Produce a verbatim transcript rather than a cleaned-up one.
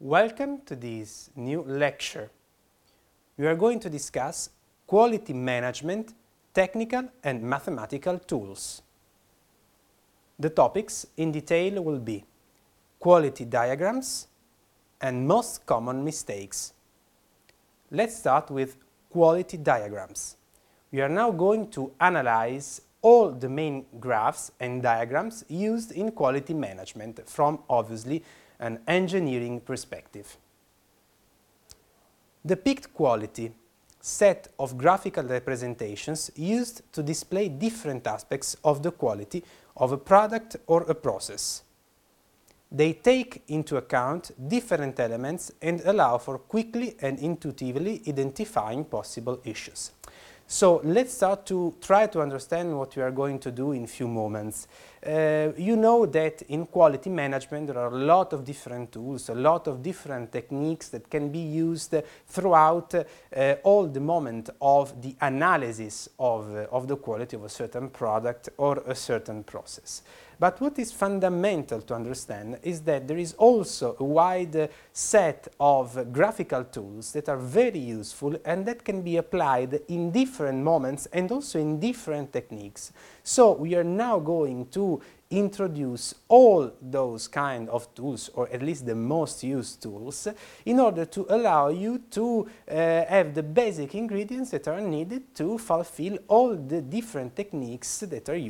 Welcome to this new lecture. We are going to discuss quality management, technical and mathematical tools. The topics in detail will be quality diagrams and most common mistakes. Let's start with quality diagrams. We are now going to analyze all the main graphs and diagrams used in quality management from, obviously, an engineering perspective. The picked quality, set of graphical representations used to display different aspects of the quality of a product or a process. They take into account different elements and allow for quickly and intuitively identifying possible issues. So let's start to try to understand what we are going to do in a few moments. Uh, you know that in quality management there are a lot of different tools, a lot of different techniques that can be used throughout uh, all the moment of the analysis of, uh, of the quality of a certain product or a certain process. But what is fundamental to understand is that there is also a wide uh, set of graphical tools that are very useful and that can be applied in different moments and also in different techniques. So we are now going to introduce all those kind of tools, or at least the most used tools, in order to allow you to uh, have the basic ingredients that are needed to fulfill all the different techniques that are used